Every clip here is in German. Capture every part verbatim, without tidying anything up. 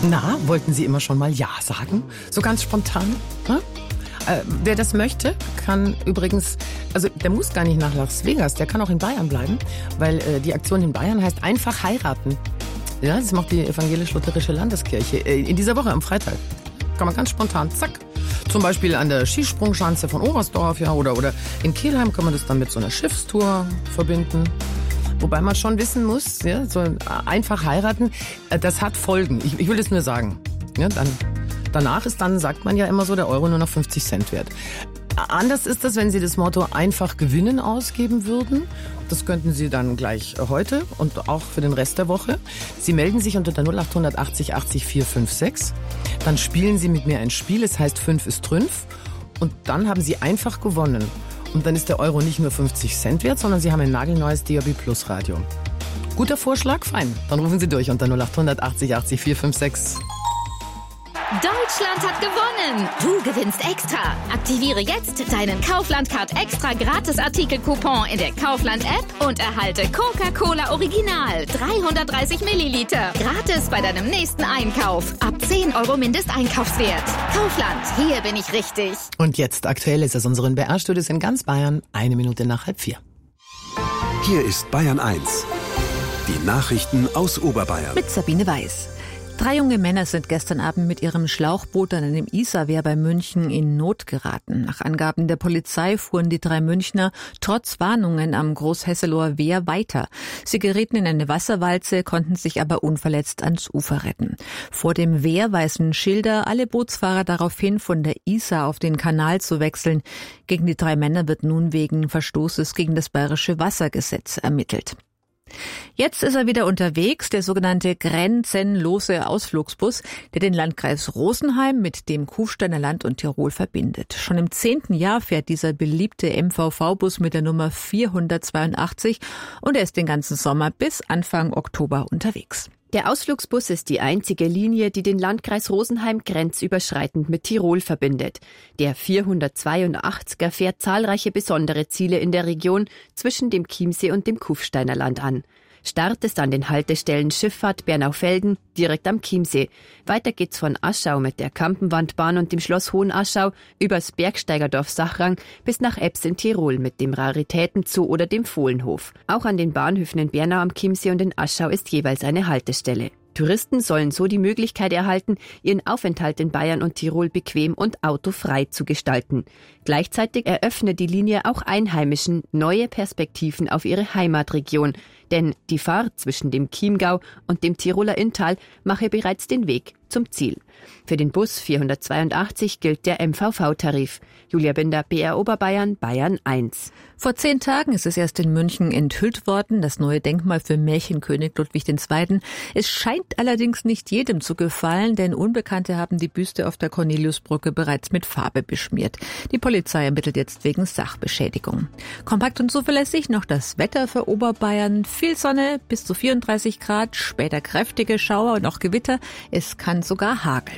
Na, wollten Sie immer schon mal Ja sagen? So ganz spontan? Hm? Äh, wer das möchte, kann übrigens, also der muss gar nicht nach Las Vegas, der kann auch in Bayern bleiben, weil äh, die Aktion in Bayern heißt einfach heiraten. Ja, das macht die evangelisch-lutherische Landeskirche äh, in dieser Woche am Freitag. Kann man ganz spontan, zack. Zum Beispiel an der Skisprungschanze von Oberstdorf, ja, oder, oder in Kelheim kann man das dann mit so einer Schiffstour verbinden. Wobei man schon wissen muss, ja, so einfach heiraten, das hat Folgen. Ich, ich will das nur sagen. Ja, dann, danach ist dann, sagt man ja immer so, der Euro nur noch fünfzig Cent wert. Anders ist das, wenn Sie das Motto einfach gewinnen ausgeben würden. Das könnten Sie dann gleich heute und auch für den Rest der Woche. Sie melden sich unter der null acht achtzig achtzig vier fünf sechs. Dann spielen Sie mit mir ein Spiel, es heißt fünf ist Trünf. Und dann haben Sie einfach gewonnen. Und dann ist der Euro nicht nur fünfzig Cent wert, sondern Sie haben ein nagelneues D A B Plus Radio. Guter Vorschlag? Fein. Dann rufen Sie durch unter null acht achtzig achtzig vier fünf sechs. Deutschland hat gewonnen! Du gewinnst extra! Aktiviere jetzt deinen Kaufland-Card extra Gratis-Artikel-Coupon in der Kaufland-App und erhalte Coca-Cola Original dreihundertdreißig Milliliter. Gratis bei deinem nächsten Einkauf. Ab zehn Euro Mindesteinkaufswert. Kaufland, hier bin ich richtig. Und jetzt aktuell ist es unseren B R-Studios in ganz Bayern, eine Minute nach halb vier. Hier ist Bayern eins. Die Nachrichten aus Oberbayern. Mit Sabine Weiß. Drei junge Männer sind gestern Abend mit ihrem Schlauchboot an einem Isarwehr bei München in Not geraten. Nach Angaben der Polizei fuhren die drei Münchner trotz Warnungen am Großhesseloher Wehr weiter. Sie gerieten in eine Wasserwalze, konnten sich aber unverletzt ans Ufer retten. Vor dem Wehr weisen Schilder alle Bootsfahrer darauf hin, von der Isar auf den Kanal zu wechseln. Gegen die drei Männer wird nun wegen Verstoßes gegen das bayerische Wassergesetz ermittelt. Jetzt ist er wieder unterwegs, der sogenannte grenzenlose Ausflugsbus, der den Landkreis Rosenheim mit dem Kufsteiner Land und Tirol verbindet. Schon im zehnten Jahr fährt dieser beliebte M V V-Bus mit der Nummer vierhundertzweiundachtzig und er ist den ganzen Sommer bis Anfang Oktober unterwegs. Der Ausflugsbus ist die einzige Linie, die den Landkreis Rosenheim grenzüberschreitend mit Tirol verbindet. Der vierhundertzweiundachtziger fährt zahlreiche besondere Ziele in der Region zwischen dem Chiemsee und dem Kufsteiner Land an. Start ist an den Haltestellen Schifffahrt Bernau-Velden, direkt am Chiemsee. Weiter geht's von Aschau mit der Kampenwandbahn und dem Schloss Hohenaschau übers Bergsteigerdorf Sachrang bis nach Ebbs in Tirol mit dem Raritätenzoo oder dem Fohlenhof. Auch an den Bahnhöfen in Bernau am Chiemsee und in Aschau ist jeweils eine Haltestelle. Touristen sollen so die Möglichkeit erhalten, ihren Aufenthalt in Bayern und Tirol bequem und autofrei zu gestalten. Gleichzeitig eröffnet die Linie auch Einheimischen neue Perspektiven auf ihre Heimatregion, denn die Fahrt zwischen dem Chiemgau und dem Tiroler Inntal mache bereits den Weg zum Ziel. Für den Bus vierhundertzweiundachtzig gilt der M V V-Tarif. Julia Binder, B R Oberbayern, Bayern eins. Vor zehn Tagen ist es erst in München enthüllt worden, das neue Denkmal für Märchenkönig Ludwig der Zweite. Es scheint allerdings nicht jedem zu gefallen, denn Unbekannte haben die Büste auf der Corneliusbrücke bereits mit Farbe beschmiert. Die Polizei ermittelt jetzt wegen Sachbeschädigung. Kompakt und zuverlässig noch das Wetter für Oberbayern. Viel Sonne, bis zu vierunddreißig Grad, später kräftige Schauer und auch Gewitter. Es kann sogar hageln.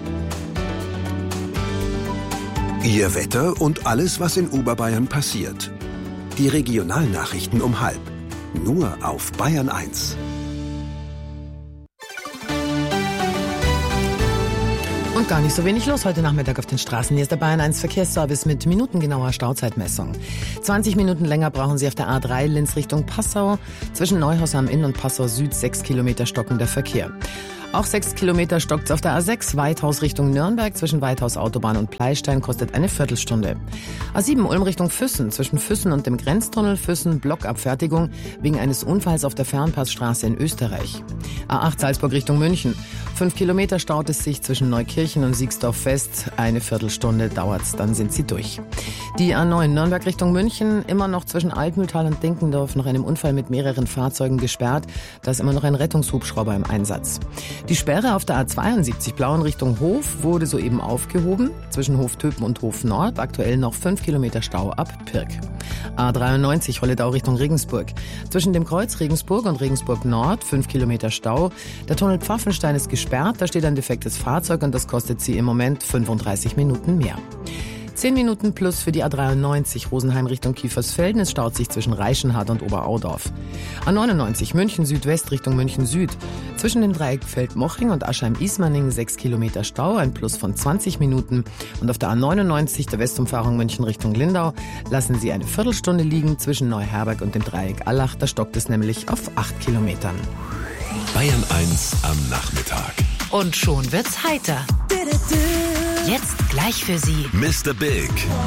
Ihr Wetter und alles, was in Oberbayern passiert. Die Regionalnachrichten um halb. Nur auf Bayern eins. Und gar nicht so wenig los heute Nachmittag auf den Straßen. Hier ist der Bayern eins Verkehrsservice mit minutengenauer Stauzeitmessung. zwanzig Minuten länger brauchen Sie auf der A drei Linz Richtung Passau. Zwischen Neuhaus am Inn und Passau Süd sechs Kilometer stockender Verkehr. Auch sechs Kilometer stockt's auf der A sechs, Weithaus Richtung Nürnberg, zwischen Weithaus Autobahn und Pleistein, kostet eine Viertelstunde. A sieben Ulm Richtung Füssen, zwischen Füssen und dem Grenztunnel Füssen, Blockabfertigung wegen eines Unfalls auf der Fernpassstraße in Österreich. A acht Salzburg Richtung München, fünf Kilometer staut es sich zwischen Neukirchen und Siegsdorf fest, eine Viertelstunde dauert's, dann sind Sie durch. Die A neun Nürnberg Richtung München, immer noch zwischen Altmühltal und Dinkendorf nach einem Unfall mit mehreren Fahrzeugen gesperrt, da ist immer noch ein Rettungshubschrauber im Einsatz. Die Sperre auf der A zweiundsiebzig Blauen Richtung Hof wurde soeben aufgehoben. Zwischen Hoftöpen und Hof Nord aktuell noch fünf Kilometer Stau ab Pirk. A dreiundneunzig Holledau Richtung Regensburg. Zwischen dem Kreuz Regensburg und Regensburg Nord fünf Kilometer Stau. Der Tunnel Pfaffenstein ist gesperrt, da steht ein defektes Fahrzeug und das kostet Sie im Moment fünfunddreißig Minuten mehr. Zehn Minuten plus für die A dreiundneunzig Rosenheim Richtung Kiefersfelden. Es staut sich zwischen Reichenhall und Oberaudorf. A neunundneunzig München Südwest Richtung München Süd. Zwischen dem Dreieck Feldmoching und Aschheim-Ismaning sechs Kilometer Stau, ein Plus von zwanzig Minuten. Und auf der A neunundneunzig der Westumfahrung München Richtung Lindau lassen Sie eine Viertelstunde liegen zwischen Neuherberg und dem Dreieck Allach. Da stockt es nämlich auf acht Kilometern. Bayern eins am Nachmittag. Und schon wird's heiter. Jetzt gleich für Sie Mister Big